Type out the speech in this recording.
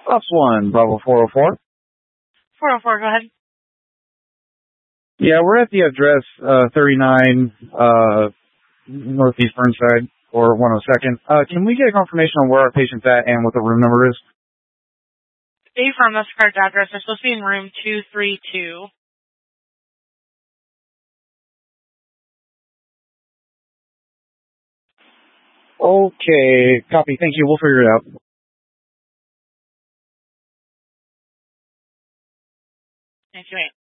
+1, Bravo 404. 404, go ahead. Yeah, we're at the address 39 Northeast Burnside, or 102nd. Can we get a confirmation on where our patient's at and what the room number is? They from us correct address. They're supposed to be in room 232. Okay, copy. Thank you. We'll figure it out. Thank you.